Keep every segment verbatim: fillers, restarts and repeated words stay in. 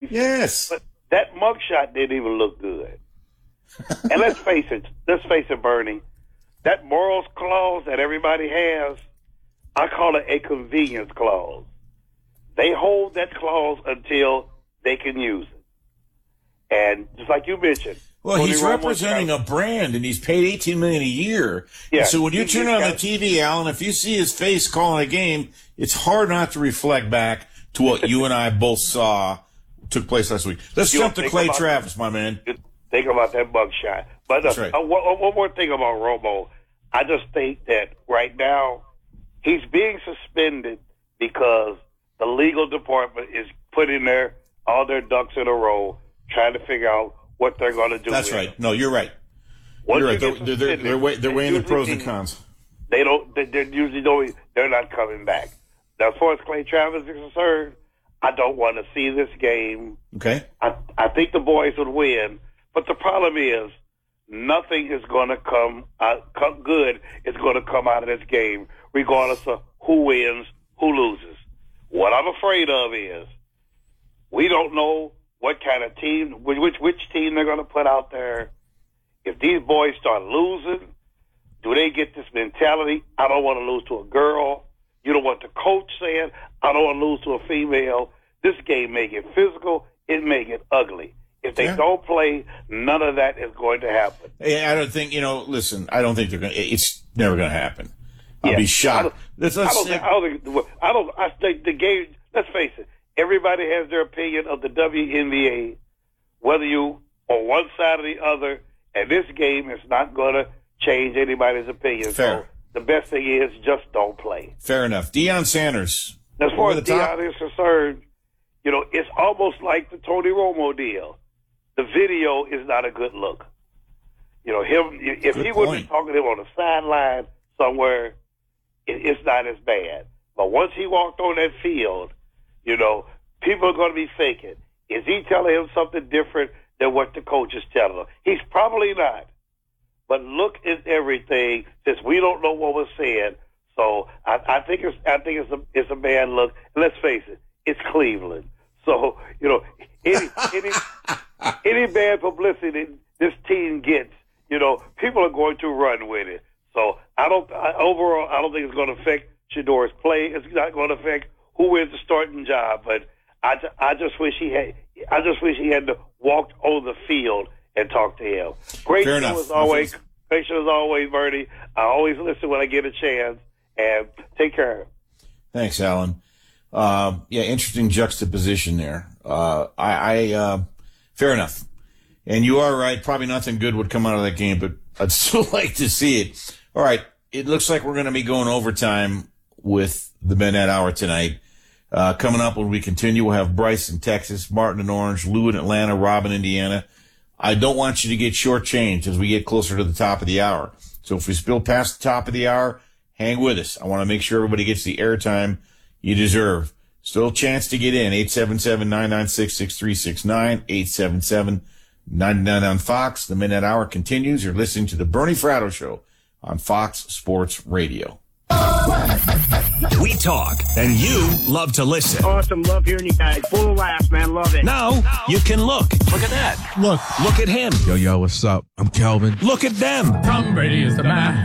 Yes. But that mugshot didn't even look good. And let's face it, let's face it, Bernie, that morals clause that everybody has, I call it a convenience clause. They hold that clause until they can use it. And just like you mentioned, well, Tony he's Romo representing tried, a brand, and he's paid eighteen million dollars a year. Yeah, And so when you turn on got, the T V, Alan, if you see his face calling a game, it's hard not to reflect back to what you and I both saw took place last week. Let's jump to Clay Travis, my man. Think about that mugshot. But uh, right. uh, one, one more thing about Romo. I just think that right now he's being suspended because the legal department is putting their all their ducks in a row, trying to figure out what they're going to do. That's with right. him. No, you're right. Once you're right. you They're, they're, they're, weigh, they're weighing the pros and cons. They don't. They, they're usually don't. They're not coming back. Now, as far as Clay Travis is concerned, I don't want to see this game. Okay. I I think the boys would win, but the problem is nothing is going to come out come good. Is going to come out of this game, regardless of who wins, who loses. What I'm afraid of is we don't know what kind of team, which which team they're going to put out there. If these boys start losing, do they get this mentality? I don't want to lose to a girl. You don't want the coach saying, I don't want to lose to a female. This game may get physical. It may get ugly. If they yeah. don't play, none of that is going to happen. I don't think, you know, listen, I don't think they're going to, it's never going to happen. I'll yeah. be shocked. I don't, I don't, think, I don't think, I don't, I think the game, let's face it, everybody has their opinion of the W N B A, whether you on one side or the other, and this game is not going to change anybody's opinion. Fair. So the best thing is just don't play. Fair enough. Deion Sanders. As far as Deion is concerned, you know, it's almost like the Tony Romo deal. The video is not a good look. You know, him if good he would be talking to him on the sideline somewhere, it, it's not as bad. But once he walked on that field, you know, people are going to be thinking, is he telling him something different than what the coach is telling him? He's probably not. But look at everything, since we don't know what was said. So I, I think it's I think it's a it's a bad look. And let's face it, it's Cleveland. So you know, any any any bad publicity this team gets, you know, people are going to run with it. So I don't I, overall I don't think it's going to affect Shedeur's play. It's not going to affect who wins the starting job. But I, I just wish he had I just wish he had to walk on the field and talk to him. Great Fair show enough. as always. Great show as always, Bernie. I always listen when I get a chance. And take care. Thanks, Alan. Uh, yeah, interesting juxtaposition there. Uh, I, I uh, fair enough. And you are right. Probably nothing good would come out of that game, but I'd still like to see it. All right. It looks like we're going to be going overtime with the Bennett Hour tonight. Uh, coming up when we continue, we'll have Bryce in Texas, Martin in Orange, Lou in Atlanta, Rob in Indiana. I don't want you to get shortchanged as we get closer to the top of the hour. So if we spill past the top of the hour, hang with us. I want to make sure everybody gets the airtime you deserve. Still a chance to get in. eight seven seven, nine nine six, six three six nine, eight seven seven, nine nine on Fox. The Midnight Hour continues. You're listening to the Bernie Fratto Show on Fox Sports Radio. We talk, and you love to listen. Awesome. Love hearing you guys. Full of laughs, man. Love it. Now, you can look. Look at that. Look. Look at him. Yo, yo, what's up? I'm Kelvin. Look at them. Tom Brady is the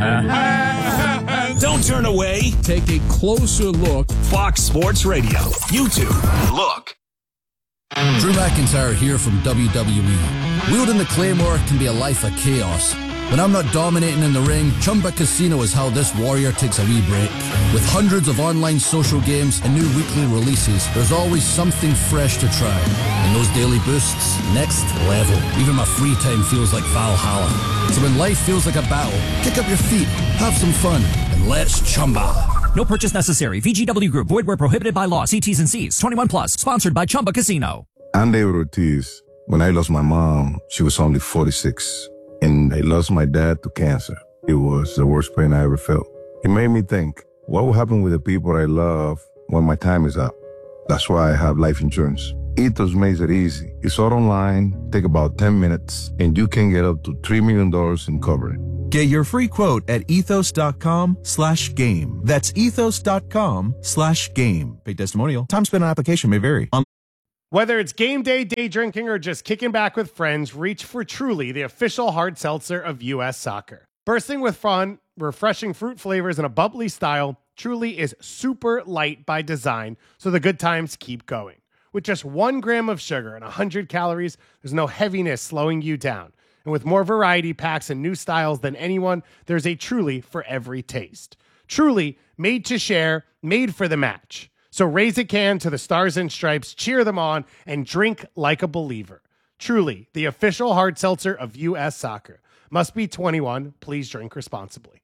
man. Don't turn away. Take a closer look. Fox Sports Radio. YouTube. Look. Drew McIntyre here from W W E. Wielding the Claymore can be a life of chaos. When I'm not dominating in the ring, Chumba Casino is how this warrior takes a wee break. With hundreds of online social games and new weekly releases, there's always something fresh to try. And those daily boosts, next level. Even my free time feels like Valhalla. So when life feels like a battle, kick up your feet, have some fun, and let's Chumba. No purchase necessary. V G W Group. Void where prohibited by law. See T's and C's. twenty-one plus. Sponsored by Chumba Casino. I'm David Ortiz. When I lost my mom, she was only forty-six. And I lost my dad to cancer. It was the worst pain I ever felt. It made me think, what will happen with the people I love when my time is up? That's why I have life insurance. Ethos makes it easy. It's all online, take about ten minutes, and you can get up to three million dollars in coverage. Get your free quote at ethos.com slash game. That's ethos.com slash game. Paid testimonial. Time spent on application may vary. Whether it's game day, day drinking, or just kicking back with friends, reach for Truly, the official hard seltzer of U S Soccer. Bursting with fun, refreshing fruit flavors, and a bubbly style, Truly is super light by design, so the good times keep going. With just one gram of sugar and one hundred calories, there's no heaviness slowing you down. And with more variety packs and new styles than anyone, there's a Truly for every taste. Truly, made to share, made for the match. So raise a can to the Stars and Stripes, cheer them on, and drink like a believer. Truly, the official hard seltzer of U S Soccer. Must be twenty-one. Please drink responsibly.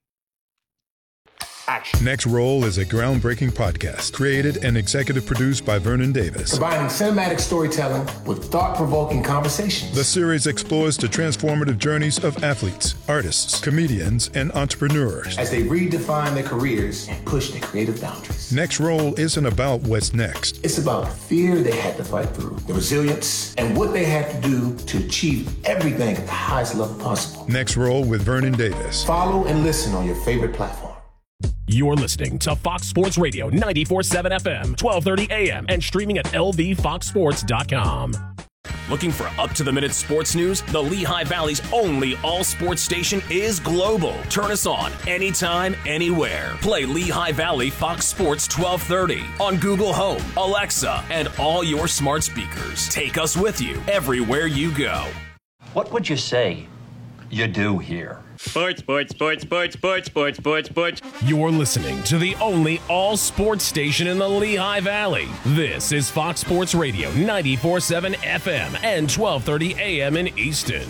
Action. Next Roll is a groundbreaking podcast created and executive produced by Vernon Davis. Combining cinematic storytelling with thought-provoking conversations. The series explores the transformative journeys of athletes, artists, comedians, and entrepreneurs as they redefine their careers and push their creative boundaries. Next Roll isn't about what's next. It's about the fear they had to fight through, the resilience, and what they had to do to achieve everything at the highest level possible. Next Roll with Vernon Davis. Follow and listen on your favorite platform. You're listening to Fox Sports Radio ninety-four point seven F M, twelve thirty A M, and streaming at L V fox sports dot com. Looking for up-to-the-minute sports news? The Lehigh Valley's only all-sports station is global. Turn us on anytime, anywhere. Play Lehigh Valley Fox Sports twelve thirty on Google Home, Alexa, and all your smart speakers. Take us with you everywhere you go. What would you say you do here? Sports, sports, sports, sports, sports, sports, sports, sports. You're listening to the only all-sports station in the Lehigh Valley. This is Fox Sports Radio ninety-four point seven F M and twelve thirty A M in Easton.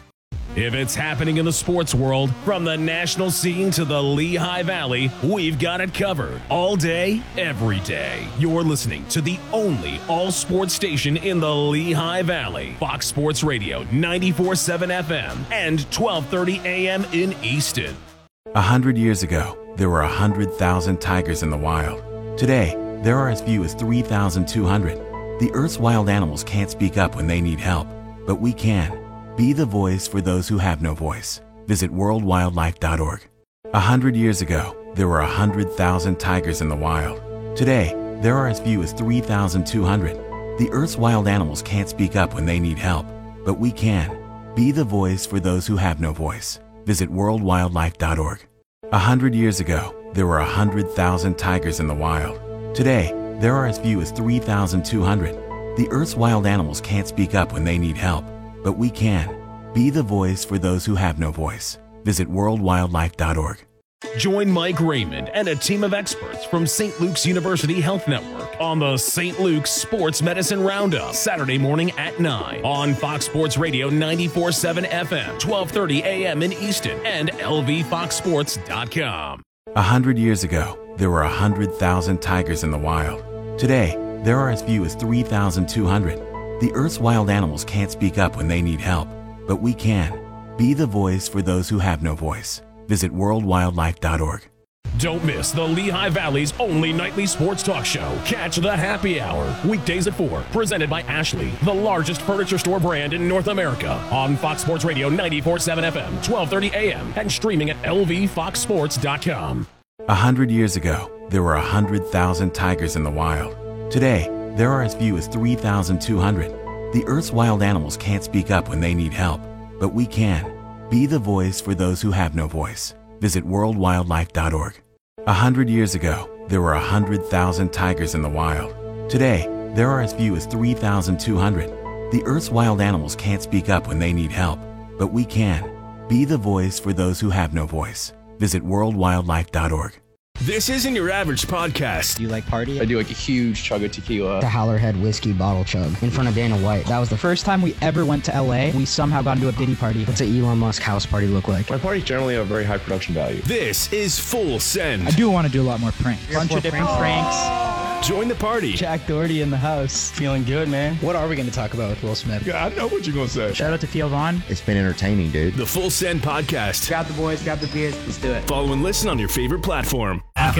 If it's happening in the sports world, from the national scene to the Lehigh Valley, we've got it covered. All day, every day. You're listening to the only all-sports station in the Lehigh Valley. Fox Sports Radio, ninety-four point seven F M and twelve thirty A M in Easton. A hundred years ago, there were a hundred thousand tigers in the wild. Today, there are as few as three thousand two hundred. The Earth's wild animals can't speak up when they need help, but we can. Be the voice for those who have no voice. Visit world wildlife dot org. A hundred years ago, there were a hundred thousand tigers in the wild. Today, there are as few as three thousand two hundred. The Earth's wild animals can't speak up when they need help, but we can. Be the voice for those who have no voice. Visit world wildlife dot org. A hundred years ago, there were a hundred thousand tigers in the wild. Today, there are as few as three thousand two hundred. The Earth's wild animals can't speak up when they need help, but we can. Be the voice for those who have no voice. Visit world wildlife dot org. Join Mike Raymond and a team of experts from Saint Luke's University Health Network on the Saint Luke's Sports Medicine Roundup, Saturday morning at nine on Fox Sports Radio ninety-four point seven F M, twelve thirty A M in Easton, and L V fox sports dot com. A hundred years ago, there were a hundred thousand tigers in the wild. Today, there are as few as three thousand two hundred. The Earth's wild animals can't speak up when they need help, but we can. Be the voice for those who have no voice. Visit world wildlife dot org. Don't miss the Lehigh Valley's only nightly sports talk show. Catch the Happy Hour, weekdays at four, presented by Ashley, the largest furniture store brand in North America, on Fox Sports Radio ninety-four point seven F M, twelve thirty A M, and streaming at L V fox sports dot com. A hundred years ago, there were a hundred thousand tigers in the wild. Today, there are as few as three thousand two hundred. The Earth's wild animals can't speak up when they need help, but we can. Be the voice for those who have no voice. Visit world wildlife dot org. A hundred years ago, there were a hundred thousand tigers in the wild. Today, there are as few as three thousand two hundred. The Earth's wild animals can't speak up when they need help, but we can. Be the voice for those who have no voice. Visit world wildlife dot org. This isn't your average podcast. Do you like party? I do like a huge chug of tequila. The Howlerhead whiskey bottle chug in front of Dana White. That was the first time we ever went to L A. We somehow got into a Diddy party. What's an Elon Musk house party look like? My parties generally have very high production value. This is Full Send. I do want to do a lot more pranks. A bunch of different pranks. Join the party. Jack Doherty in the house. Feeling good, man. What are we going to talk about with Will Smith? Yeah, I know what you're going to say. Shout out to Theo Vaughn. It's been entertaining, dude. The Full Send Podcast. Grab the boys, grab the beers. Let's do it. Follow and listen on your favorite platform. F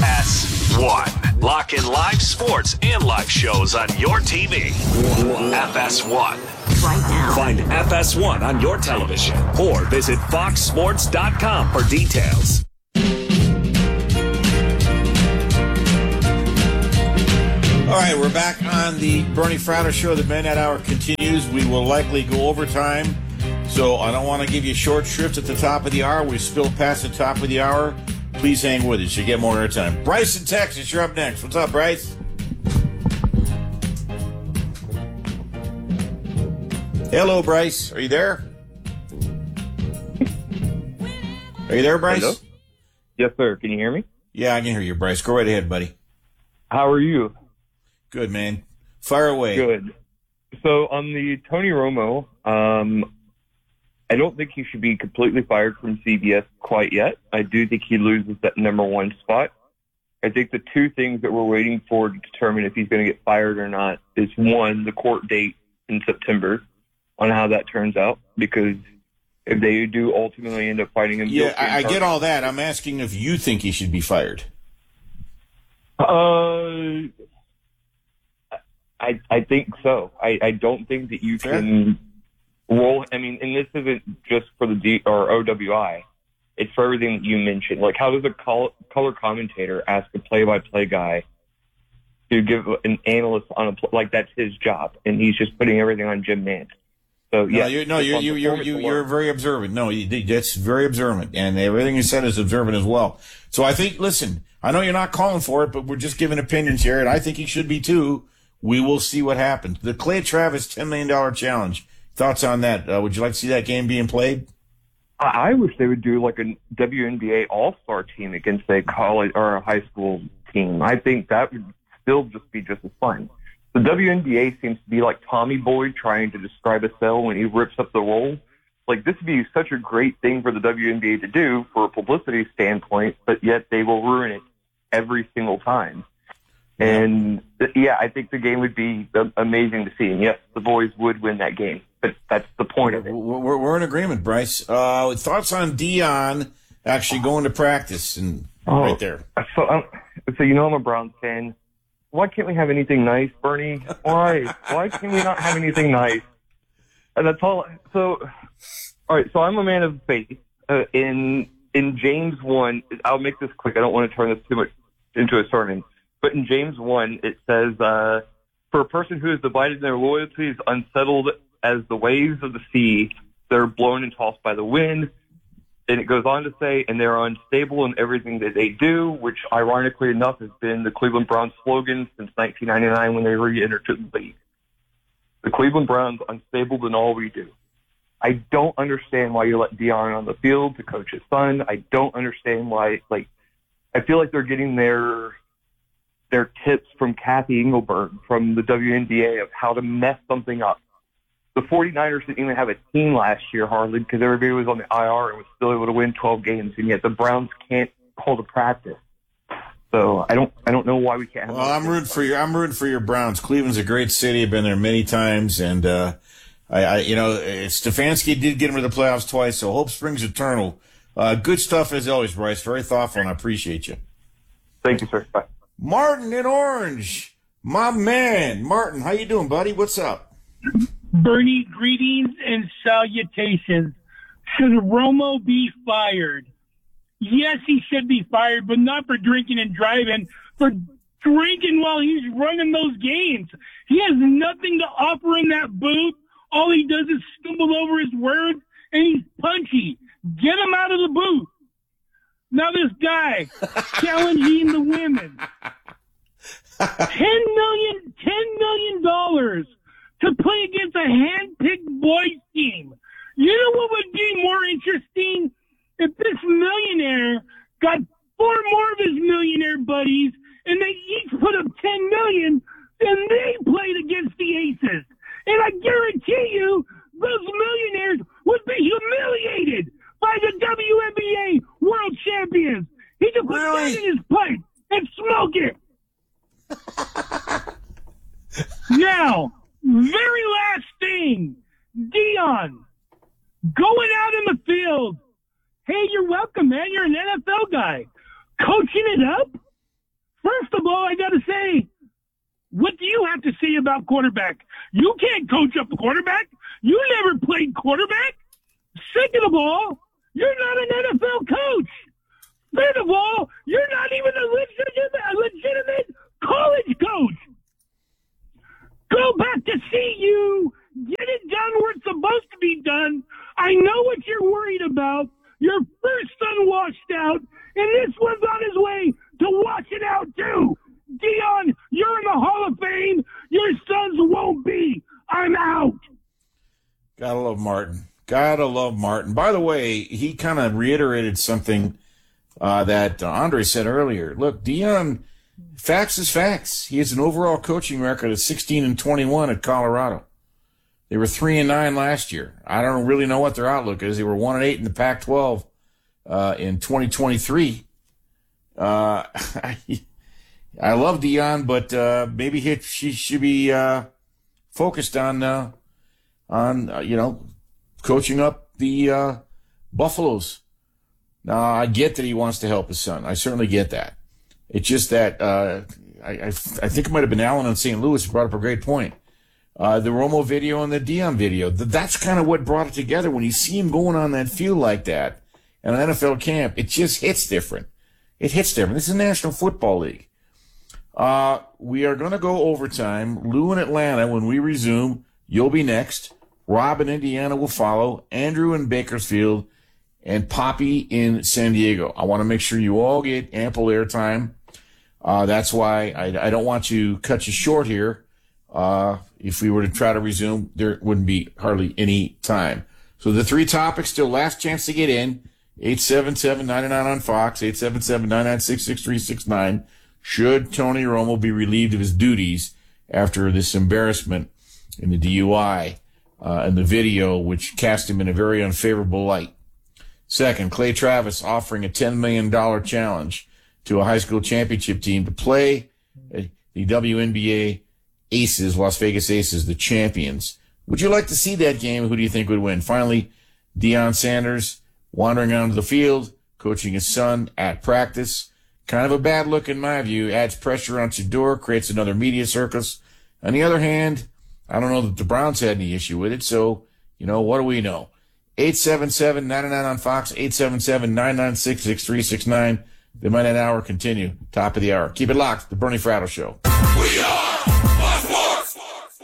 S one. Lock in live sports and live shows on your T V. F S one. Right now. Find F S one on your television or visit fox sports dot com for details. All right, we're back on the Bernie Fratto Show. The Midnight Hour continues. We will likely go overtime, so I don't want to give you short shrift at the top of the hour. We spilled past the top of the hour. Please hang with us. You get more airtime. Bryce in Texas, you're up next. What's up, Bryce? Hello, Bryce. Are you there? Are you there, Bryce? Hello? Yes, sir. Can you hear me? Yeah, I can hear you, Bryce. Go right ahead, buddy. How are you? Good, man. Fire away. Good. So on the Tony Romo, um, I don't think he should be completely fired from C B S quite yet. I do think he loses that number one spot. I think the two things that we're waiting for to determine if he's going to get fired or not is, one, the court date in September on how that turns out, because if they do ultimately end up fighting him. Yeah, I, I get all that. I'm asking if you think he should be fired. Uh, I I think so. I, I don't think that you Fair. can roll. I mean, and this isn't just for the D or O W I. It's for everything that you mentioned. Like, how does a col- color commentator ask a play-by-play guy to give an analyst on a pl- like that's his job, and he's just putting everything on Jim Nantz? So yeah, no, you're, no, you're you you you you're very observant. No, you, that's very observant, and everything you said is observant as well. So I think, listen, I know you're not calling for it, but we're just giving opinions here, and I think he should be too. We will see what happens. The Clay Travis ten million dollars challenge. Thoughts on that? Uh, would you like to see that game being played? I wish they would do like a W N B A All-Star team against a college or a high school team. I think that would still just be just as fun. The W N B A seems to be like Tommy Boy trying to describe a cell when he rips up the roll. Like, this would be such a great thing for the W N B A to do for a publicity standpoint, but yet they will ruin it every single time. And, yeah, I think the game would be amazing to see. And, yes, the boys would win that game, but that's the point of it. We're, we're in agreement, Bryce. Uh, thoughts on Dion actually going to practice and oh, right there? So, um, so, you know I'm a Browns fan. Why can't we have anything nice, Bernie? Why? Why can we not have anything nice? And that's all. So, all right. So I'm a man of faith. Uh, in in James one, I'll make this quick. I don't want to turn this too much into a sermon. But in James one, it says, uh, "For a person who is divided in their loyalties, unsettled as the waves of the sea, they're blown and tossed by the wind." And it goes on to say, and they're unstable in everything that they do, which ironically enough has been the Cleveland Browns slogan since nineteen ninety-nine when they re-entered the league. The Cleveland Browns, unstable in all we do. I don't understand why you let Dion on the field to coach his son. I don't understand why, like, I feel like they're getting their, their tips from Kathy Engelberg from the W N B A of how to mess something up. The 49ers didn't even have a team last year hardly because everybody was on the I R and was still able to win twelve games, and yet the Browns can't hold a practice. So I don't, I don't know why we can't. Have well, I'm rooting for your, I'm rooting for your Browns. Cleveland's a great city. I've been there many times, and uh, I, I, you know, Stefanski did get him to the playoffs twice, so hope springs eternal. Uh, good stuff as always, Bryce. Very thoughtful, and I appreciate you. Thank you, sir. Bye. Martin in Orange, my man, Martin. How you doing, buddy? What's up? Bernie, greetings and salutations. Should Romo be fired? Yes, he should be fired, but not for drinking and driving, for drinking while he's running those games. He has nothing to offer in that booth. All he does is stumble over his words, and he's punchy. Get him out of the booth. Now this guy challenging the women. Ten million, ten million dollars. To play against a hand-picked boys team. You know what would be more interesting? If this millionaire got four more of his millionaire buddies and they each put up ten million dollars, and they played against the Aces. And I guarantee you, those millionaires would be humiliated by the W N B A World Champions. He could put really? that in his pipe and smoke it. Now, very last thing, Dion, going out in the field. Hey, you're welcome, man. You're an N F L guy. Coaching it up? First of all, I got to say, what do you have to say about quarterback? You can't coach up a quarterback. You never played quarterback. Second of all, you're not an N F L coach. Third of all, you're not even a legitimate, a legitimate college coach. Gotta love Martin. Gotta love Martin. By the way, he kind of reiterated something uh, that uh, Andre said earlier. Look, Deion, facts is facts. He has an overall coaching record of sixteen and twenty-one at Colorado. They were three and nine last year. I don't really know what their outlook is. They were one and eight in the Pac twelve uh, in twenty twenty-three. Uh, I, I love Deion, but uh, maybe he, she should be uh, focused on uh, on uh, you know coaching up the uh, Buffaloes. Now I get that he wants to help his son. I certainly get that. It's just that uh, I, I I think it might have been Alan in Saint Louis who brought up a great point. Uh, the Romo video and the Deion video. That's kind of what brought it together. When you see him going on that field like that in an N F L camp, it just hits different. It hits different. This is the National Football League. Uh, we are going to go overtime. Lou in Atlanta, when we resume, you'll be next. Rob in Indiana will follow. Andrew in Bakersfield and Poppy in San Diego. I want to make sure you all get ample airtime. Uh, that's why I, I don't want to cut you short here. Uh, if we were to try to resume, there wouldn't be hardly any time. So the three topics, still last chance to get in. eight seven seven, nine nine on Fox, eight seven seven, nine nine six, six three six nine. Should Tony Romo be relieved of his duties after this embarrassment in the D U I uh, and the video, which cast him in a very unfavorable light? Second, Clay Travis offering a ten million dollars challenge to a high school championship team to play the W N B A Aces, Las Vegas Aces, the champions. Would you like to see that game? Who do you think would win? Finally, Deion Sanders wandering onto the field, coaching his son at practice. Kind of a bad look in my view. Adds pressure on Shedeur, creates another media circus. On the other hand, I don't know that the Browns had any issue with it, so, you know, what do we know? eight seven seven, nine nine on Fox, eight seven seven, nine nine six, six three six nine. The Monday Hour continue. Top of the hour. Keep it locked. The Bernie Fratto Show. We are Fox Sports.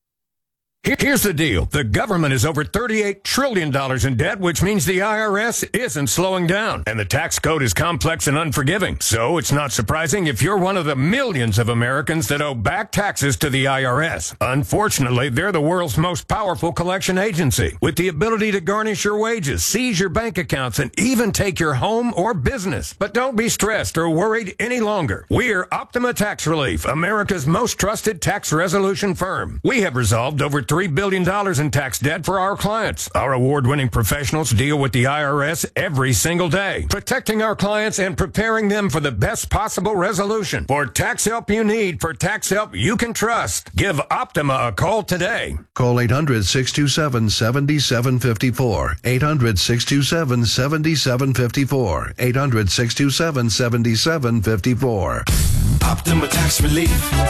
Here's the deal. The government is over thirty-eight trillion dollars in debt, which means the I R S isn't slowing down. And the tax code is complex and unforgiving. So it's not surprising if you're one of the millions of Americans that owe back taxes to the I R S. Unfortunately, they're the world's most powerful collection agency, with the ability to garnish your wages, seize your bank accounts, and even take your home or business. But don't be stressed or worried any longer. We're Optima Tax Relief, America's most trusted tax resolution firm. We have resolved over three billion dollars in tax debt for our clients. Our award-winning professionals deal with the I R S every single day, protecting our clients and preparing them for the best possible resolution. For tax help you need, for tax help you can trust, give Optima a call today. Call eight hundred, six two seven, seven seven five four. eight hundred, six two seven, seven seven five four. eight hundred, six two seven, seven seven five four. Optima Tax Relief.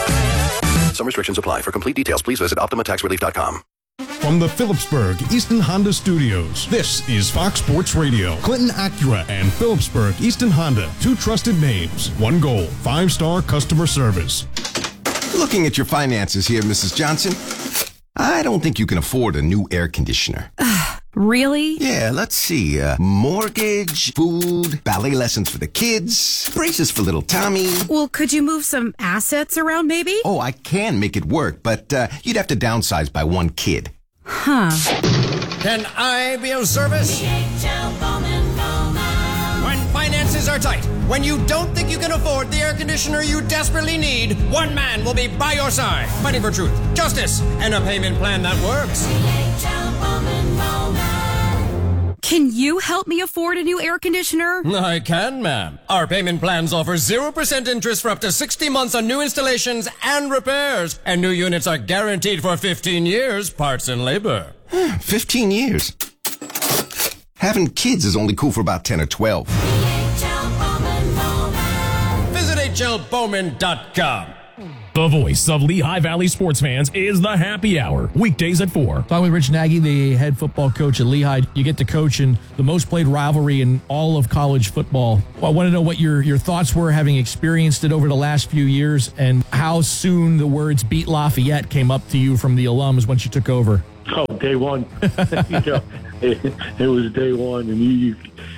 Some restrictions apply. For complete details, please visit optima tax relief dot com. From the Phillipsburg Easton Honda Studios, this is Fox Sports Radio. Clinton Acura and Phillipsburg Easton Honda, two trusted names, one goal, five-star customer service. Looking at your finances here, Missus Johnson, I don't think you can afford a new air conditioner. Really? Yeah, let's see. Uh, mortgage, food, ballet lessons for the kids, braces for little Tommy. Well, could you move some assets around, maybe? Oh, I can make it work, but uh, you'd have to downsize by one kid. Huh. Can I be of service? When finances are tight, when you don't think you can afford the air conditioner you desperately need, one man will be by your side, fighting for truth, justice, and a payment plan that works. Can you help me afford a new air conditioner? I can, ma'am. Our payment plans offer zero percent interest for up to sixty months on new installations and repairs. And new units are guaranteed for fifteen years, parts and labor. fifteen years? Having kids is only cool for about ten or twelve. Visit H L Bowman dot com. The voice of Lehigh Valley sports fans is the Happy Hour, weekdays at four. Talking with Rich Nagy, the head football coach at Lehigh. You get to coach in the most played rivalry in all of college football. Well, I want to know what your, your thoughts were, having experienced it over the last few years, and how soon the words "Beat Lafayette" came up to you from the alums once you took over. Oh, day one. you know, it, it was day one, and you, you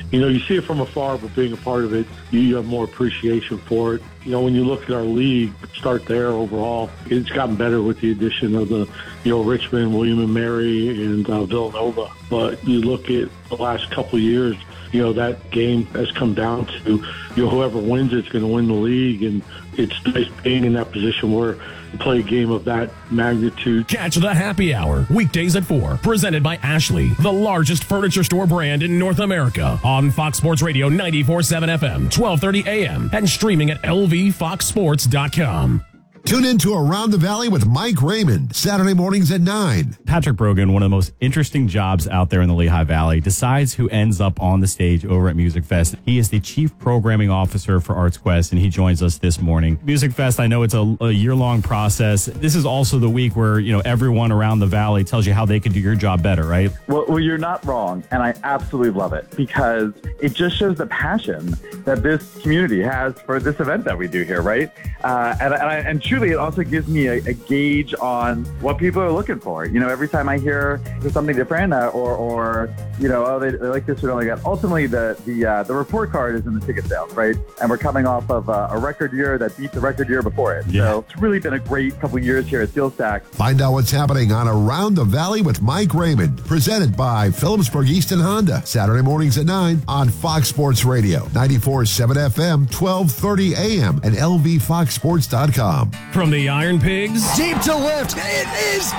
you know, you see it from afar, but being a part of it, you have more appreciation for it. You know, when you look at our league, start there overall, it's gotten better with the addition of the, you know, Richmond, William and Mary, and uh, Villanova. But you look at the last couple of years, you know, that game has come down to, you know, whoever wins it's going to win the league. And it's nice being in that position where you play a game of that magnitude. Catch the happy hour weekdays at four, presented by Ashley, the largest furniture store brand in North America, on Fox Sports Radio ninety-four point seven F M, twelve thirty A M, and streaming at L V fox sports dot com. Tune in to Around the Valley with Mike Raymond, Saturday mornings at nine. Patrick Brogan, one of the most interesting jobs out there in the Lehigh Valley, decides who ends up on the stage over at Music Fest. He is the Chief Programming Officer for Arts Quest, and he joins us this morning. Music Fest, I know it's a, a year-long process. This is also the week where, you know, everyone around the valley tells you how they can do your job better, right? Well, well, you're not wrong, and I absolutely love it because it just shows the passion that this community has for this event that we do here, right? Uh, and, and, I, and truly, it also gives me a, a gauge on what people are looking for. You know, every time I hear there's something different, uh, or, or you know, oh, they, they like this or don't like that. Ultimately, the the uh, the report card is in the ticket sales, right? And we're coming off of uh, a record year that beat the record year before it. Yeah. So it's really been a great couple years here at Steel Stack. Find out what's happening on Around the Valley with Mike Raymond, presented by Phillipsburg Easton Honda, Saturday mornings at nine on Fox Sports Radio, ninety-four point seven F M, twelve thirty A M, and L V fox sports dot com. From the Iron Pigs, deep to left, it is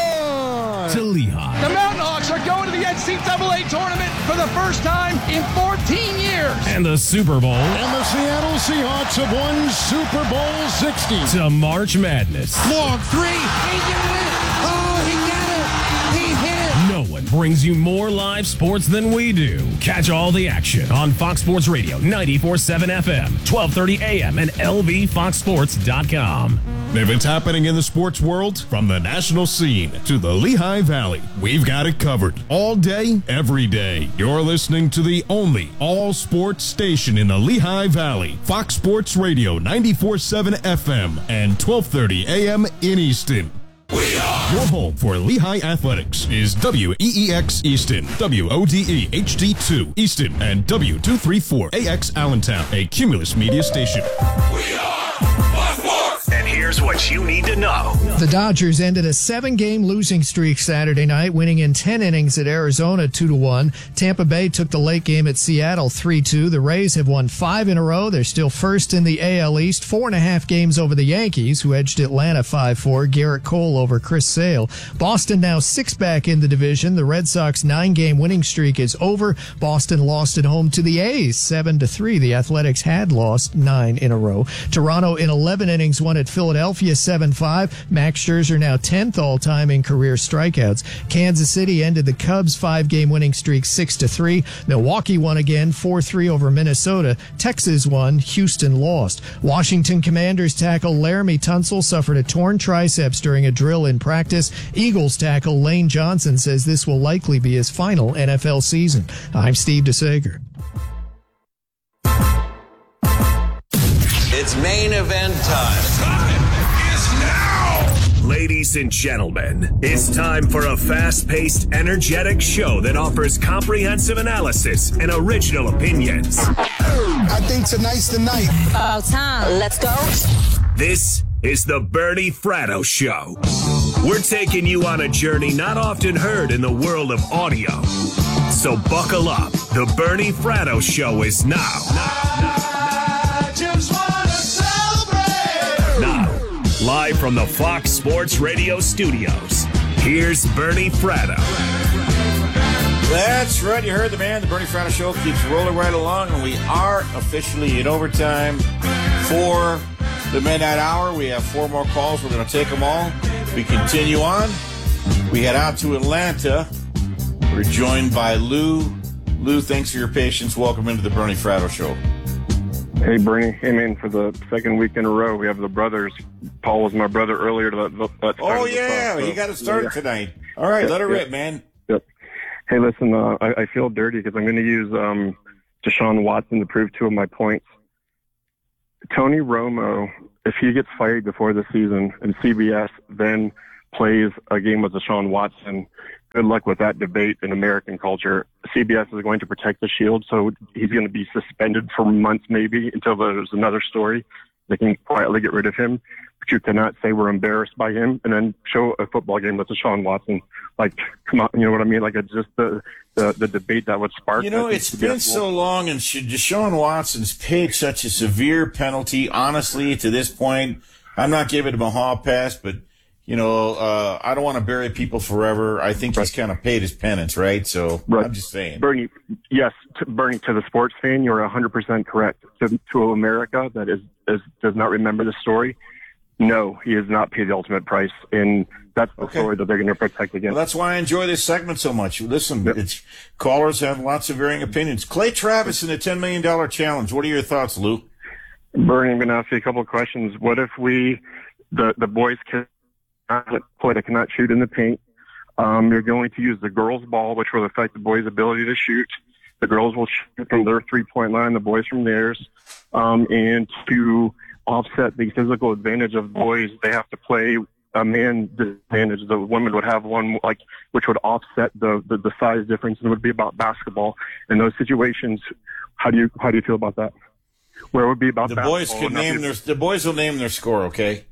gone! To Lehigh. The Mountain Hawks are going to the N C double A tournament for the first time in fourteen years. And the Super Bowl. And the Seattle Seahawks have won Super Bowl sixty. To March Madness. Long three. He did it. Oh, he did it. He hit it. No one brings you more live sports than we do. Catch all the action on Fox Sports Radio, ninety-four point seven F M, twelve thirty A M, and L V fox sports dot com. If it's happening in the sports world, from the national scene to the Lehigh Valley, we've got it covered. All day, every day. You're listening to the only all-sports station in the Lehigh Valley. Fox Sports Radio, ninety-four point seven F M and twelve thirty A M in Easton. We are your home for Lehigh Athletics is W E E X Easton, W O D E H D two Easton, and W two thirty-four A X Allentown, a Cumulus Media station. We are Fox Sports. And here's what you need to know. The Dodgers ended a seven-game losing streak Saturday night, winning in ten innings at Arizona two to one. Tampa Bay took the late game at Seattle three two. The Rays have won five in a row. They're still first in the A L East, four and a half games over the Yankees, who edged Atlanta five four. Garrett Cole over Chris Sale. Boston now six back in the division. The Red Sox nine-game winning streak is over. Boston lost at home to the A's seven to three. The Athletics had lost nine in a row. Toronto in eleven innings won at Philadelphia seven five. Max Scherzer now tenth all-time in career strikeouts. Kansas City ended the Cubs' five-game winning streak six to three. Milwaukee won again four three over Minnesota. Texas won. Houston lost. Washington Commanders tackle Laramie Tunsil suffered a torn triceps during a drill in practice. Eagles tackle Lane Johnson says this will likely be his final N F L season. I'm Steve DeSager. It's main event time. Time is now. Ladies and gentlemen, it's time for a fast-paced, energetic show that offers comprehensive analysis and original opinions. I think tonight's the night. About time. Let's go. This is the Bernie Fratto Show. We're taking you on a journey not often heard in the world of audio. So buckle up. The Bernie Fratto Show is now. I just want to celebrate. Now, live from the Fox Sports Radio studios, here's Bernie Fratto. That's right. You heard the man. The Bernie Fratto Show keeps rolling right along, and we are officially in overtime for the midnight hour. We have four more calls. We're going to take them all. We continue on. We head out to Atlanta. We're joined by Lou. Lou, thanks for your patience. Welcome into the Bernie Fratto Show. Hey, Bernie. Hey, man, for the second week in a row, we have the brothers. Paul was my brother earlier. To that, that oh, yeah. He got to start yeah. tonight. All right, yep, let her yep. rip, man. Yep. Hey, listen, uh, I, I feel dirty because I'm going to use um, Deshaun Watson to prove two of my points. Tony Romo, if he gets fired before the season and C B S then plays a game with Deshaun Watson, good luck with that debate in American culture. C B S is going to protect the Shield, so he's going to be suspended for months maybe until there's another story. They can quietly get rid of him. But you cannot say we're embarrassed by him and then show a football game with Deshaun Watson. Like, come on, you know what I mean? Like, it's just the, the, the debate that would spark. You know, it's been so long, and Deshaun Watson's paid such a severe penalty. Honestly, to this point, I'm not giving him a hall pass, but, you know, uh, I don't want to bury people forever. I think he's kind of paid his penance, right? So right. I'm just saying. Bernie, yes, to, Bernie, to the sports fan, you're one hundred percent correct. To, to America that is, is does not remember the story, no, he has not paid the ultimate price, and that's the okay. story that they're going to protect against. Well, that's why I enjoy this segment so much. Listen, yep. it's, callers have lots of varying opinions. Clay Travis in the ten million dollars challenge. What are your thoughts, Lou? Bernie, I'm going to ask you a couple of questions. What if we, the, the boys can play, they cannot shoot in the paint. Um, you're going to use the girls' ball, which will affect the boys' ability to shoot. The girls will shoot from their three-point line, the boys from theirs. Um, and to offset the physical advantage of boys, they have to play a man disadvantage. The women would have one, like, which would offset the, the, the size difference, and it would be about basketball. In those situations, how do you how do you feel about that? Where it would be about the basketball. boys can name their the boys will name their score, okay?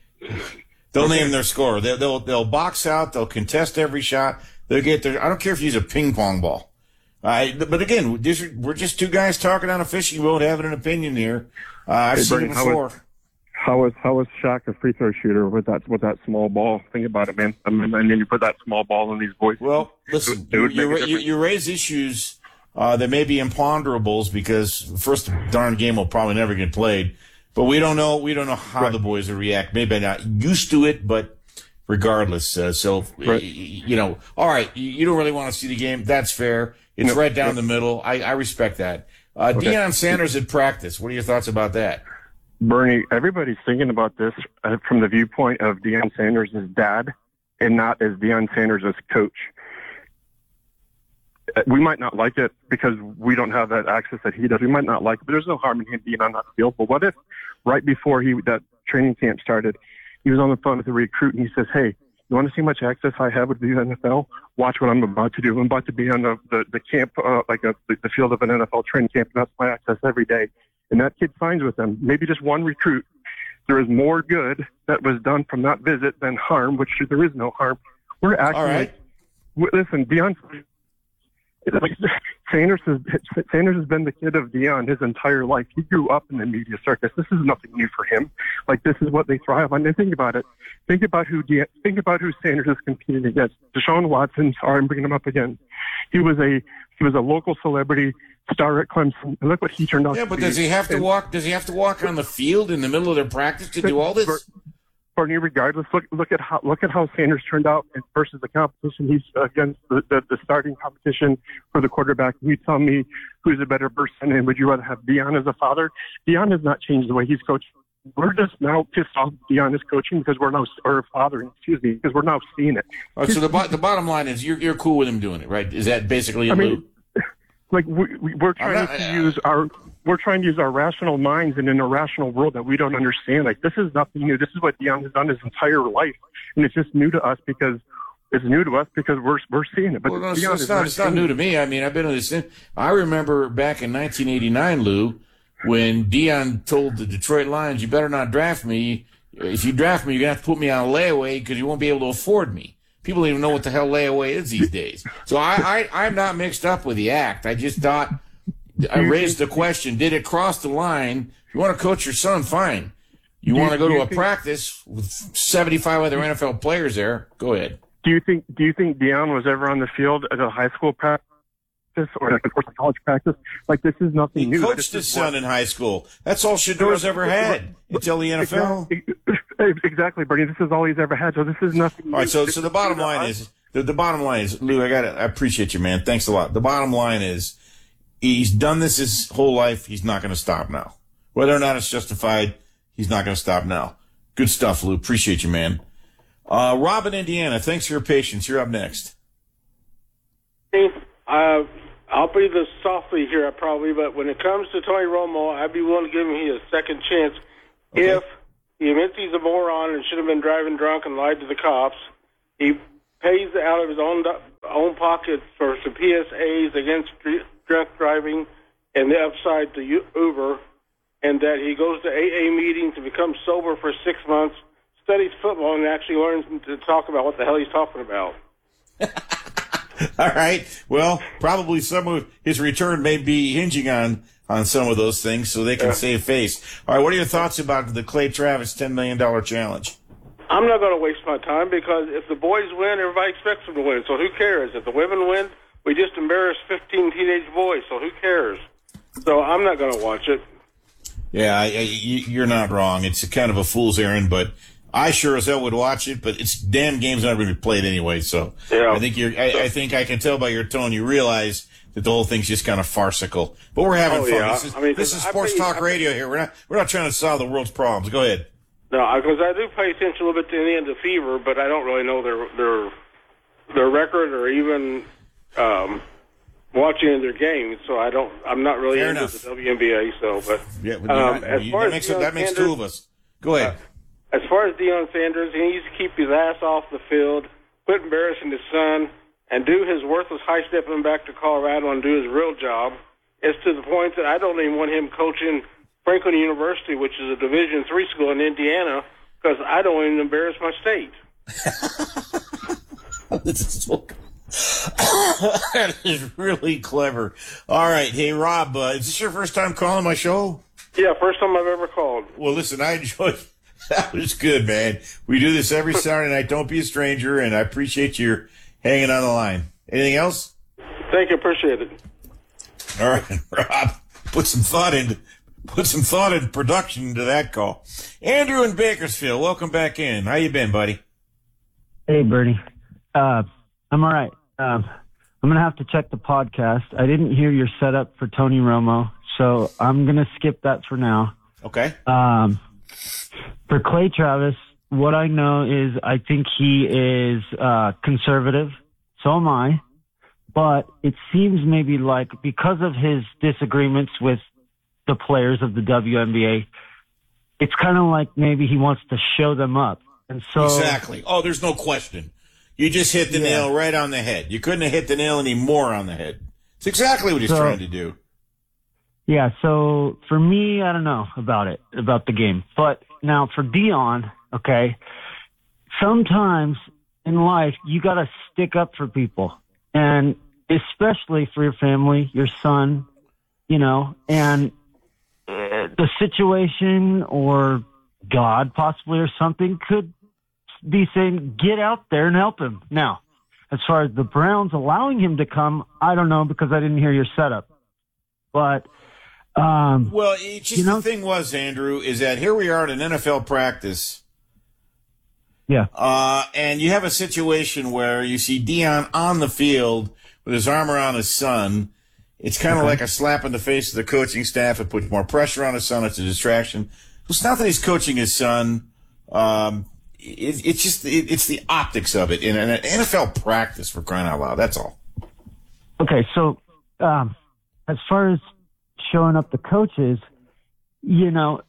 They'll okay. name their score. They'll, they'll they'll box out. They'll contest every shot. They'll get their. I don't care if you use a ping pong ball. I. But again, this, we're just two guys talking on a fishing boat, having an opinion here. Uh, I've hey, seen Bernie, it before. How was how was Shaq a free throw shooter with that with that small ball? Think about it, man. I mean, and then you put that small ball in these boys. Well, listen, it would, it would you, you, you raise issues uh, that may be imponderables because first darn game will probably never get played. But we don't know. We don't know how right. the boys will react. Maybe not used to it, but regardless. Uh, so right. you know, all right. You don't really want to see the game. That's fair. It's no, right down no. the middle. I, I respect that. Uh, okay. Deion Sanders at practice. What are your thoughts about that? Bernie, everybody's thinking about this uh, from the viewpoint of Deion Sanders' dad and not as Deion Sanders' coach. We might not like it because we don't have that access that he does. We might not like it, but there's no harm in him being on that field. But what if right before he that training camp started, he was on the phone with a recruit and he says, hey, you want to see how much access I have with the N F L? Watch what I'm about to do. I'm about to be on the, the, the camp, uh, like a, the field of an N F L training camp, and that's my access every day. And that kid signs with them. Maybe just one recruit. There is more good that was done from that visit than harm, which there is no harm. We're acting all right. like, listen, Deion, like, Sanders has, Sanders has been the kid of Deion his entire life. He grew up in the media circus. This is nothing new for him. Like, this is what they thrive on. And think about it. Think about who Deion, think about who Sanders is competing against. Deshaun Watson. Sorry, I'm bringing him up again. He was a he was a local celebrity star at Clemson. And look what he turned out. Yeah, to but be. does he have to and, walk? Does he have to walk on the field in the middle of their practice to do all this? Bernie, regardless, look look at how look at how Sanders turned out versus the competition. He's against the, the, the starting competition for the quarterback. You tell me who's a better person, and would you rather have Deion as a father? Deion has not changed the way he's coached. We're just now pissed off Deion is coaching because we're now, or fathering, excuse me, because we're now seeing it. All right, so the the bottom line is you're you're cool with him doing it, right? Is that basically? I mean, like we, we we're trying not, to uh, use our. We're trying to use our rational minds in an irrational world that we don't understand. Like, this is nothing new. This is what Deion has done his entire life, and it's just new to us because it's new to us because we're we're seeing it. But well, no, Deion it's, is not, not, it's not new to me. I mean, I've been in this. I remember back in nineteen eighty-nine, Lou, when Deion told the Detroit Lions, "You better not draft me. If you draft me, you're gonna have to put me on a layaway because you won't be able to afford me." People don't even know what the hell layaway is these days. So I, I I'm not mixed up with the act. I just thought. I raised the question, did it cross the line? If you want to coach your son, fine. You want to go to a practice with seventy-five other N F L players there, go ahead. Do you think Do you think Deion was ever on the field at a high school practice or like a college practice? Like, this is nothing he new. He coached his son in high school. That's all Shador's ever had until the N F L. Exactly, Bernie. This is all he's ever had, so this is nothing new. All right, so, so the bottom line is, the, the bottom line is, Lou, I got I appreciate you, man. Thanks a lot. The bottom line is, he's done this his whole life. He's not going to stop now. Whether or not it's justified, he's not going to stop now. Good stuff, Lou. Appreciate you, man. Uh, Rob in Indiana, thanks for your patience. You're up next. Hey, uh, I'll be the softy here probably, but when it comes to Tony Romo, I'd be willing to give him a second chance okay. if he admits he's a moron and should have been driving drunk and lied to the cops. He pays out of his own own pocket for some P S As against drunk driving and the upside to Uber, and that he goes to A A meetings to become sober for six months, studies football, and actually learns to talk about what the hell he's talking about. All right. Well, probably some of his return may be hinging on, on some of those things so they can yeah. save face. All right. What are your thoughts about the Clay Travis ten million dollars challenge? I'm not going to waste my time because if the boys win, everybody expects them to win. So who cares? If the women win, we just embarrassed fifteen teenage boys. So who cares? So I'm not going to watch it. Yeah, I, I, you're not wrong. It's a kind of a fool's errand, but I sure as hell would watch it. But it's damn game's not going to be played anyway. So yeah. I think you're. I, I think I can tell by your tone you realize that the whole thing's just kind of farcical. But we're having oh, fun. Yeah. This is, I mean, this is I sports pay, talk I radio here. We're not. We're not trying to solve the world's problems. Go ahead. No, because I do pay attention a little bit to any of the Fever, but I don't really know their their their record or even um, watching their games. So I don't. I'm not really Fair into enough. the W N B A. So, but yeah, um, as you, far that as makes, Deion that makes Sanders, two of us. Go ahead. Uh, as far as Deion Sanders, he needs to keep his ass off the field, quit embarrassing his son, and do his worthless high stepping back to Colorado and do his real job. It's to the point that I don't even want him coaching Franklin University, which is a Division three school in Indiana, because I don't even embarrass my state. This is so that is really clever. All right. Hey, Rob, uh, is this your first time calling my show? Yeah, first time I've ever called. Well, listen, I enjoyed that. Was good, man. We do this every Saturday night. Don't be a stranger, and I appreciate your hanging on the line. Anything else? Thank you. Appreciate it. All right, Rob, put some thought into put some thought and production into that call. Andrew in Bakersfield, welcome back in. How you been, buddy? Hey, Bernie. Uh, I'm all right. Um, I'm going to have to check the podcast. I didn't hear your setup for Tony Romo, so I'm going to skip that for now. Okay. Um, for Clay Travis, what I know is I think he is uh, conservative. So am I. But it seems maybe like because of his disagreements with the players of the W N B A, it's kind of like maybe he wants to show them up. And so Exactly. Oh, there's no question. You just hit the yeah. nail right on the head. You couldn't have hit the nail any more on the head. It's exactly what he's so, trying to do. Yeah, so for me, I don't know about it, about the game. But now for Deion, okay, sometimes in life you got to stick up for people. And especially for your family, your son, you know, and uh, the situation or God possibly or something could be saying, get out there and help him. Now, as far as the Browns allowing him to come, I don't know because I didn't hear your setup. But, um, well, it just you know, the thing was, Andrew, is that here we are at an N F L practice. Yeah. Uh, and you have a situation where you see Deion on the field with his arm around his son. It's kind of okay. like a slap in the face of the coaching staff. It puts more pressure on his son. It's a distraction. It's not that he's coaching his son. Um, it, it's just it, it's the optics of it in an N F L practice, for crying out loud. That's all. Okay, so um, as far as showing up the coaches, you know,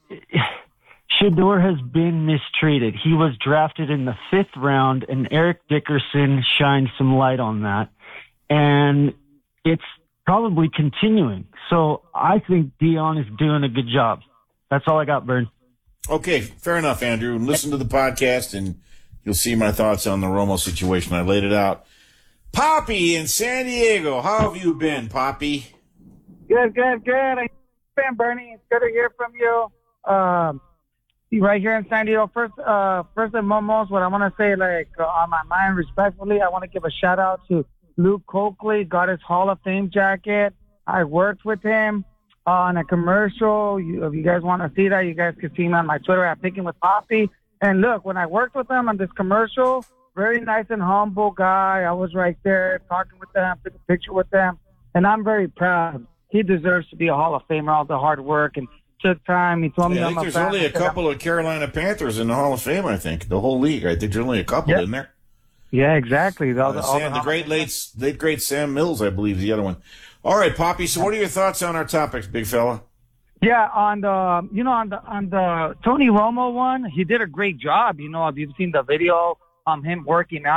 Shedeur has been mistreated. He was drafted in the fifth round, and Eric Dickerson shined some light on that. And it's probably continuing. So I think Deion is doing a good job. That's all I got, Bern. Okay, fair enough, Andrew. Listen to the podcast, and you'll see my thoughts on the Romo situation. I laid it out. Poppy in San Diego. How have you been, Poppy? Good, good, good. I've been, Bernie. It's good to hear from you. Um, right here in San Diego. First, uh, first and foremost, what I want to say, like, uh, on my mind, respectfully, I want to give a shout-out to Luke Coakley. Got his Hall of Fame jacket. I worked with him on a commercial. You, if you guys want to see that, you guys can see me on my Twitter at Picking with Poppy. And look, when I worked with him on this commercial, very nice and humble guy. I was right there talking with them, took a picture with them, and I'm very proud. He deserves to be a Hall of Famer, all the hard work and took time. He told me yeah, I I'm think a there's fan. only a couple of Carolina Panthers in the Hall of Fame, I think. The whole league. I think there's only a couple yep. in there. Yeah, exactly. All the, uh, all Sam, the, the great late, late great Sam Mills, I believe, is the other one. All right, Poppy. So, what are your thoughts on our topics, big fella? Yeah, on the you know on the on the Tony Romo one, he did a great job. You know, if you've seen the video, um, him working out,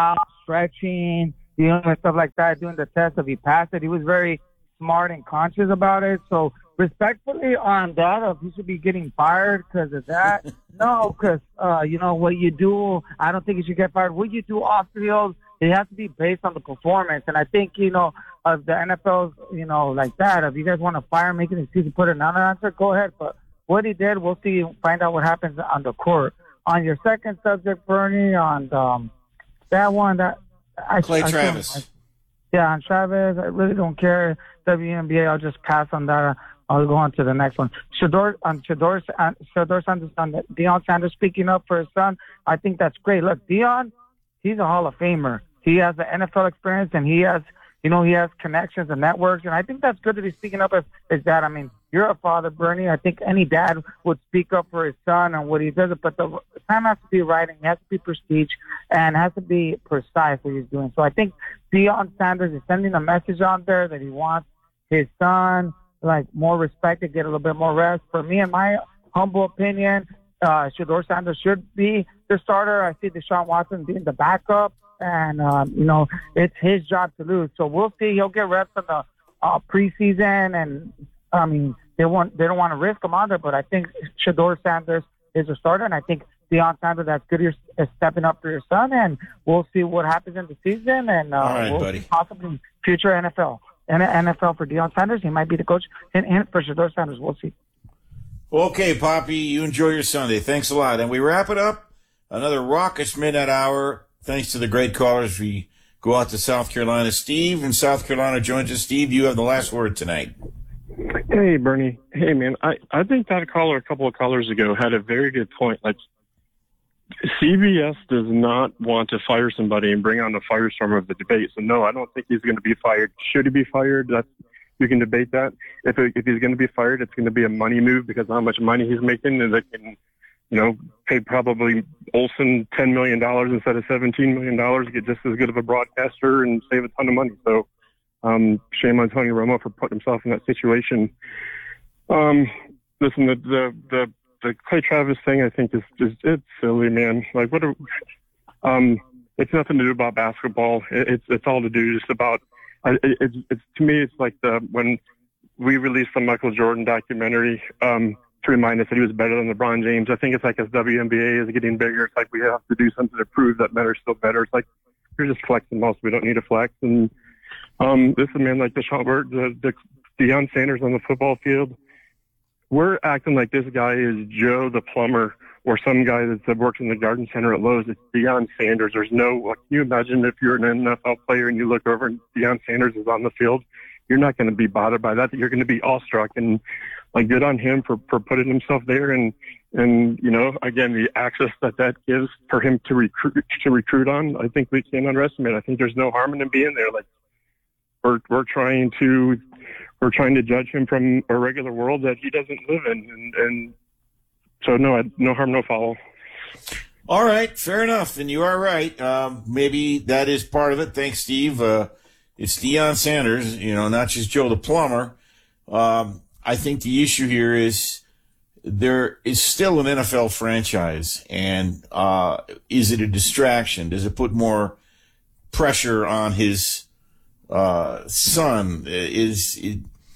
stretching, you know, and stuff like that, doing the test. If he passed it, he was very smart and conscious about it. So respectfully on that, if he should be getting fired because of that, no, because, uh, you know, what you do, I don't think you should get fired. What you do off field, it has to be based on the performance. And I think, you know, of the N F L's, you know, like that, if you guys want to fire, make an excuse, put another answer, go ahead. But what he did, we'll see, find out what happens on the court. On your second subject, Bernie, on um, that one, that I, Clay I, Travis. I, yeah, on Travis, I really don't care. W N B A, I'll just pass on that. I'll go on to the next one. Shador, on Shador, uh, Shador Sanders, on Deion Sanders speaking up for his son. I think that's great. Look, Deion, he's a Hall of Famer. He has the N F L experience, and he has, you know, he has connections and networks. And I think that's good that he's speaking up as his dad. I mean, you're a father, Bernie. I think any dad would speak up for his son and what he does. But the time has to be right, and it has to be prestige, and has to be precise what he's doing. So I think Deion Sanders is sending a message out there that he wants his son, like, more respect to get a little bit more rest. For me, in my humble opinion, uh, Shador Sanders should be the starter. I see Deshaun Watson being the backup, and, um, you know, it's his job to lose. So we'll see. He'll get reps in the uh, preseason, and, I mean, they want they don't want to risk him on there, but I think Shador Sanders is a starter, and I think Deion Sanders, that's good, is stepping up for your son, and we'll see what happens in the season, and uh, All right, we'll buddy. possibly future N F L. N F L for Deion Sanders. He might be the coach, and, and for Shador Sanders, we'll see. Okay, Poppy, you enjoy your Sunday. Thanks a lot. And we wrap it up. Another raucous midnight hour. Thanks to the great callers. We go out to South Carolina. Steve in South Carolina joins us. Steve, you have the last word tonight. Hey, Bernie. Hey, man, I, I think that caller a couple of callers ago had a very good point. Like, C B S does not want to fire somebody and bring on the firestorm of the debate. So, no, I don't think he's going to be fired. Should he be fired? That's, you can debate that. If it, if he's going to be fired, it's going to be a money move because of how much money he's making, and they can, you know, pay probably Olsen ten million dollars instead of seventeen million dollars to get just as good of a broadcaster and save a ton of money. So, um, shame on Tony Romo for putting himself in that situation. Um, listen, the, the, the, the Clay Travis thing, I think, is just, it's silly, man. Like, what are, um, it's nothing to do about basketball. It, it's, it's all to do just about, uh, it, it's, it's, to me, it's like the, when we released the Michael Jordan documentary, um, to remind us that he was better than LeBron James. I think it's like as W N B A is getting bigger, it's like we have to do something to prove that men are still better. It's like, you're just flexing most. We don't need to flex. And, um, this is a man like Deshaun, the, the, Deion Sanders on the football field. We're acting like this guy is Joe the plumber or some guy that works in the garden center at Lowe's. It's Deion Sanders. There's no, like, can you imagine if you're an N F L player and you look over and Deion Sanders is on the field? You're not going to be bothered by that. You're going to be awestruck, and like, good on him for, for putting himself there. And, and, you know, again, the access that that gives for him to recruit, to recruit on, I think we can't underestimate. I think there's no harm in him being there. Like, we're, we're trying to, we're trying to judge him from a regular world that he doesn't live in. And, and so no, no harm, no foul. All right. Fair enough. And you are right. Um, maybe that is part of it. Thanks, Steve. Uh, it's Deion Sanders, you know, not just Joe the plumber. Um, I think the issue here is there is still an N F L franchise, and uh, is it a distraction? Does it put more pressure on his uh, son? Is it,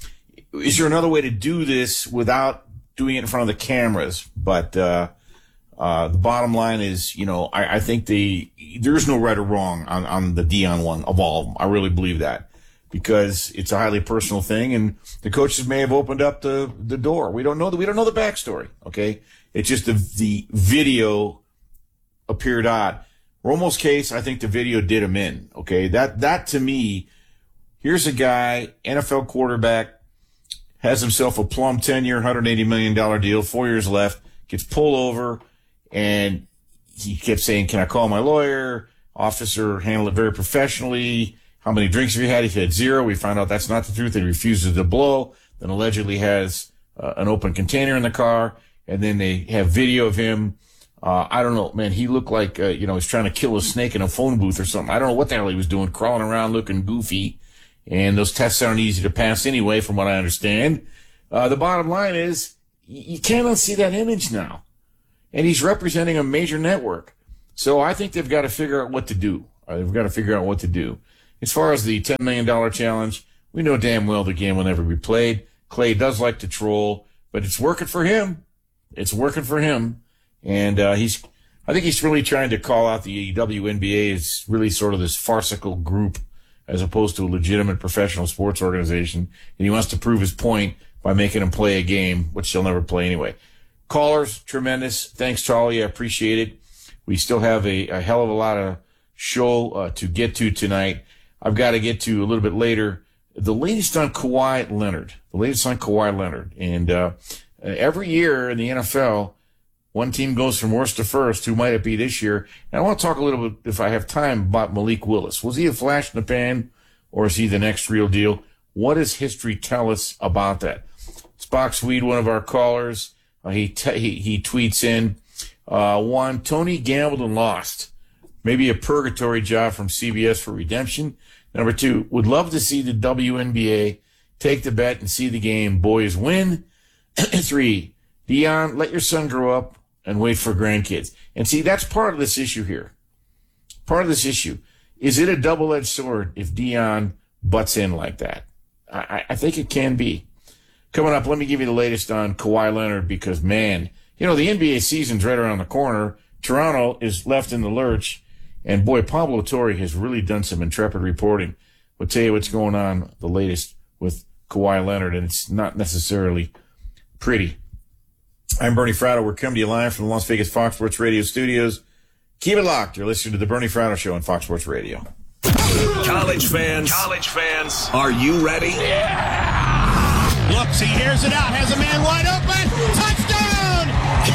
is there another way to do this without doing it in front of the cameras? But uh, uh, the bottom line is, you know, I, I think the there's no right or wrong on, on the Deion one of all of them. I really believe that, because it's a highly personal thing, and the coaches may have opened up the, the door. We don't know the, we don't know the backstory. Okay. It's just the, the video appeared odd. Romo's case, I think the video did him in. Okay. That, that to me, here's a guy, N F L quarterback, has himself a plum ten year, one hundred eighty million dollars deal, four years left, gets pulled over, and he kept saying, can I call my lawyer? Officer handled it very professionally. How many drinks have you had? He had zero. We found out that's not the truth. He refuses to blow. Then allegedly has uh, an open container in the car. And then they have video of him. Uh, I don't know, man. He looked like, uh, you know, he's trying to kill a snake in a phone booth or something. I don't know what the hell he was doing, crawling around looking goofy. And those tests aren't easy to pass anyway, from what I understand. Uh, the bottom line is you can't unsee that image now. And he's representing a major network. So I think they've got to figure out what to do. Uh, they've got to figure out what to do. As far as the ten million dollars challenge, we know damn well the game will never be played. Clay does like to troll, but it's working for him. It's working for him. And uh, he's, I think he's really trying to call out the W N B A as really sort of this farcical group as opposed to a legitimate professional sports organization. And he wants to prove his point by making them play a game, which they'll never play anyway. Callers, tremendous. Thanks, Charlie. I appreciate it. We still have a, a hell of a lot of show uh, to get to tonight. I've got to get to a little bit later the latest on Kawhi Leonard. The latest on Kawhi Leonard. And uh, every year in the N F L, one team goes from worst to first. Who might it be this year? And I want to talk a little bit, if I have time, about Malik Willis. Was he a flash in the pan, or is he the next real deal? What does history tell us about that? Spock Swede, one of our callers, uh, he, t- he he tweets in, uh, one, Tony gambled and lost. Maybe a purgatory job from C B S for redemption. Number two, would love to see the W N B A take the bet and see the game boys win. Three, Dion, let your son grow up and wait for grandkids. And see, that's part of this issue here. Part of this issue. Is it a double-edged sword if Dion butts in like that? I, I think it can be. Coming up, let me give you the latest on Kawhi Leonard because, man, you know, the N B A season's right around the corner. Toronto is left in the lurch. And, boy, Pablo Torre has really done some intrepid reporting. We'll tell you what's going on, the latest with Kawhi Leonard, and it's not necessarily pretty. I'm Bernie Fratto. We're coming to you live from the Las Vegas Fox Sports Radio studios. Keep it locked. You're listening to the Bernie Fratto Show on Fox Sports Radio. College fans, college fans, are you ready? Yeah! Looks, he hears it out, has a man wide open. Touchdown!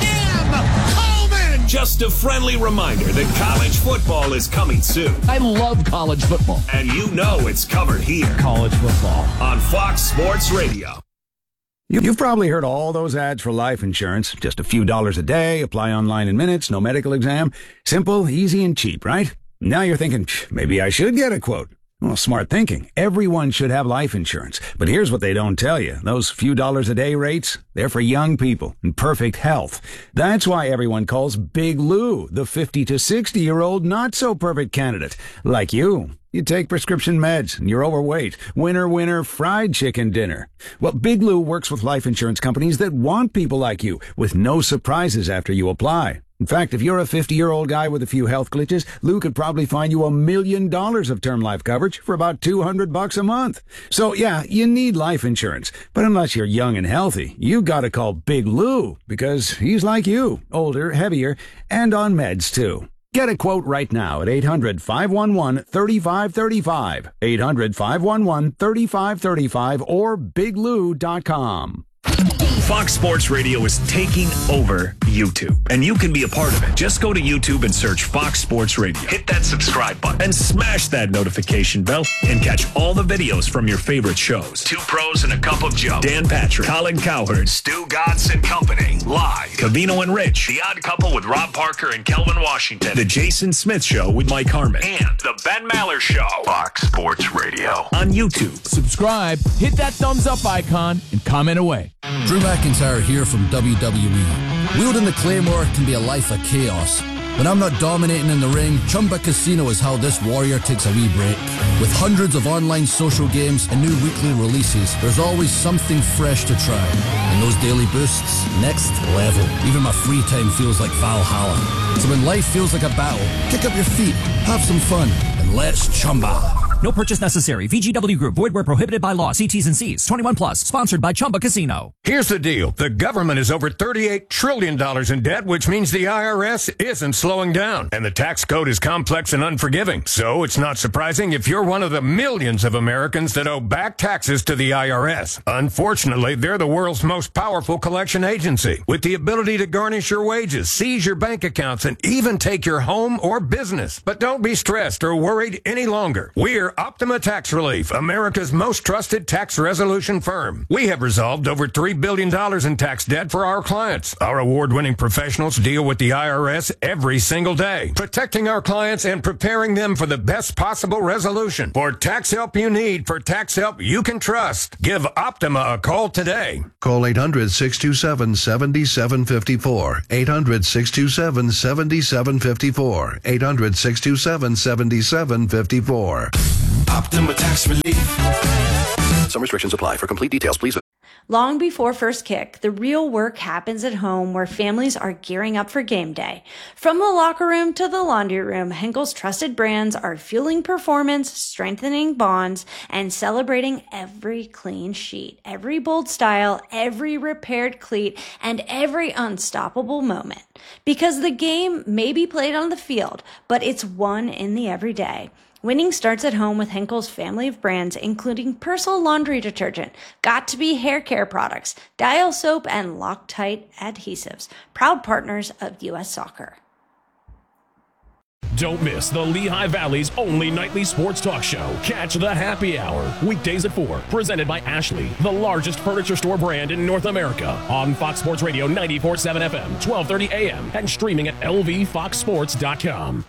Cam Coleman! Just a friendly reminder that college football is coming soon. I love college football. And you know it's covered here. College football. On Fox Sports Radio. You've probably heard all those ads for life insurance. Just a few dollars a day, apply online in minutes, no medical exam. Simple, easy, and cheap, right? Now you're thinking, maybe I should get a quote. Well, smart thinking. Everyone should have life insurance. But here's what they don't tell you. Those few dollars a day rates, they're for young people in perfect health. That's why everyone calls Big Lou the fifty to sixty-year-old not-so-perfect candidate. Like you. You take prescription meds, and you're overweight. Winner, winner, fried chicken dinner. Well, Big Lou works with life insurance companies that want people like you, with no surprises after you apply. In fact, if you're a fifty-year-old guy with a few health glitches, Lou could probably find you a million dollars of term life coverage for about two hundred bucks a month. So, yeah, you need life insurance. But unless you're young and healthy, you gotta call Big Lou, because he's like you, older, heavier, and on meds, too. Get a quote right now at eight hundred, five one one, three five three five, eight hundred, five one one, three five three five, or big lou dot com. Fox Sports Radio is taking over YouTube, and you can be a part of it. Just go to YouTube and search Fox Sports Radio. Hit that subscribe button and smash that notification bell and catch all the videos from your favorite shows. Two Pros and a Cup of Joe. Dan Patrick, Colin Cowherd, Stu Godson and Company. Live. Cavino and Rich. The Odd Couple with Rob Parker and Kelvin Washington. The Jason Smith Show with Mike Harmon. And The Ben Maller Show. Fox Sports Radio. On YouTube. Subscribe, hit that thumbs up icon, and comment away. Drew McIntyre here from W W E. Wielding the Claymore can be a life of chaos. When I'm not dominating in the ring, Chumba Casino is how this warrior takes a wee break. With hundreds of online social games and new weekly releases, there's always something fresh to try. And those daily boosts, next level. Even my free time feels like Valhalla. So when life feels like a battle, kick up your feet, have some fun, and let's Chumba. No purchase necessary. V G W Group. Void where prohibited by law. See T's and C's. twenty-one plus. Sponsored by Chumba Casino. Here's the deal. The government is over thirty-eight trillion dollars in debt, which means the I R S isn't slowing down. And the tax code is complex and unforgiving. So it's not surprising if you're one of the millions of Americans that owe back taxes to the I R S. Unfortunately, they're the world's most powerful collection agency, with the ability to garnish your wages, seize your bank accounts, and even take your home or business. But don't be stressed or worried any longer. We're Enter Optima Tax Relief, America's most trusted tax resolution firm. We have resolved over three billion dollars in tax debt for our clients. Our award-winning professionals deal with the I R S every single day, protecting our clients and preparing them for the best possible resolution. For tax help you need, for tax help you can trust, give Optima a call today. Call eight hundred, six two seven, seven seven five four. eight hundred, six two seven, seven seven five four. eight hundred, six two seven, seven seven five four. Optima Tax Relief. Some restrictions apply. For complete details, please. Long before first kick, the real work happens at home where families are gearing up for game day. From the locker room to the laundry room, Henkel's trusted brands are fueling performance, strengthening bonds, and celebrating every clean sheet, every bold style, every repaired cleat, and every unstoppable moment. Because the game may be played on the field, but it's won in the everyday. Winning starts at home with Henkel's family of brands, including Persil laundry detergent, Got2b hair care products, Dial soap, and Loctite adhesives. Proud partners of U S Soccer. Don't miss the Lehigh Valley's only nightly sports talk show. Catch the Happy Hour, weekdays at four, presented by Ashley, the largest furniture store brand in North America, on Fox Sports Radio ninety-four point seven F M, twelve thirty A M, and streaming at L V fox sports dot com.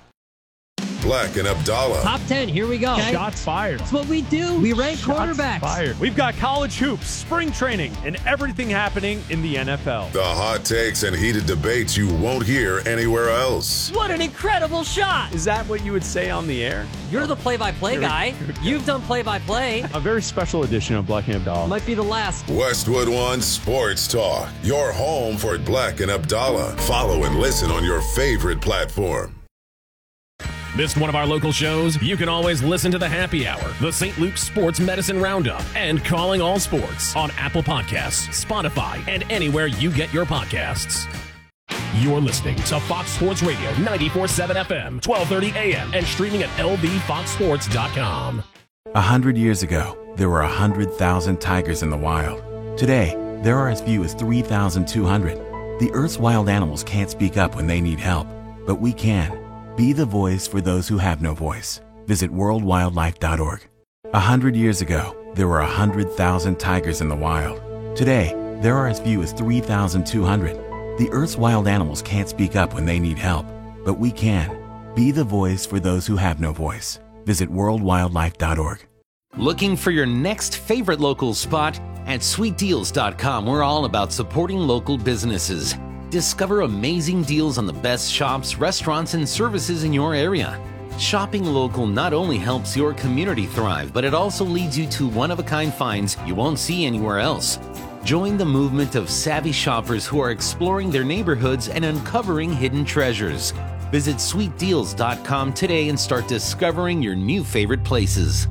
Black and Abdallah. Top ten, here we go. Okay. Shots fired. That's what we do. We rank Shots quarterbacks. Fired. We've got college hoops, spring training, and everything happening in the N F L. The hot takes and heated debates you won't hear anywhere else. What an incredible shot. Is that what you would say on the air? You're the play-by-play guy. You've done play-by-play. A very special edition of Black and Abdallah. Might be the last. Westwood One Sports Talk. Your home for Black and Abdallah. Follow and listen on your favorite platform. Missed one of our local shows? You can always listen to the Happy Hour, the Saint Luke's Sports Medicine Roundup, and Calling All Sports on Apple Podcasts, Spotify, and anywhere you get your podcasts. You're listening to Fox Sports Radio ninety-four point seven F M, twelve thirty A M, and streaming at L V fox sports dot com. A hundred years ago, there were a hundred thousand tigers in the wild. Today, there are as few as three thousand two hundred. The Earth's wild animals can't speak up when they need help, but we can. Be the voice for those who have no voice. Visit world wildlife dot org. A hundred years ago, there were a hundred thousand tigers in the wild. Today, there are as few as three thousand two hundred. The Earth's wild animals can't speak up when they need help, but we can. Be the voice for those who have no voice. Visit world wildlife dot org. Looking for your next favorite local spot? At sweet deals dot com, we're all about supporting local businesses. Discover amazing deals on the best shops, restaurants, and services in your area. Shopping local not only helps your community thrive, but it also leads you to one-of-a-kind finds you won't see anywhere else. Join the movement of savvy shoppers who are exploring their neighborhoods and uncovering hidden treasures. Visit sweet deals dot com today and start discovering your new favorite places.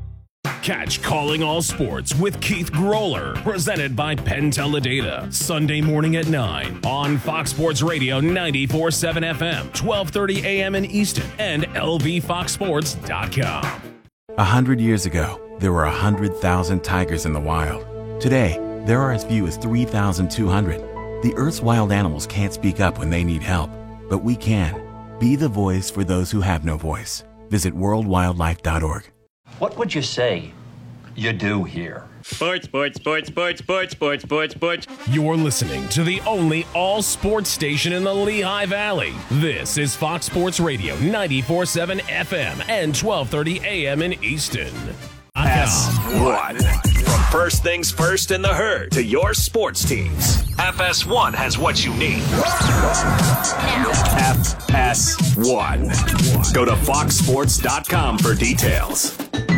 Catch Calling All Sports with Keith Groller, presented by Penn Teledata, Sunday morning at nine on Fox Sports Radio ninety-four point seven F M, twelve thirty A M in Easton, and L V fox sports dot com. A hundred years ago, there were a hundred thousand tigers in the wild. Today, there are as few as three thousand two hundred. The Earth's wild animals can't speak up when they need help, but we can. Be the voice for those who have no voice. Visit world wildlife dot org. What would you say you do here? Sports, sports, sports, sports, sports, sports, sports, sports. You're listening to the only all-sports station in the Lehigh Valley. This is Fox Sports Radio ninety-four point seven F M and twelve thirty A M in Easton. F one. From first things first in the herd to your sports teams, F S one has what you need. F S one. Go to fox sports dot com for details.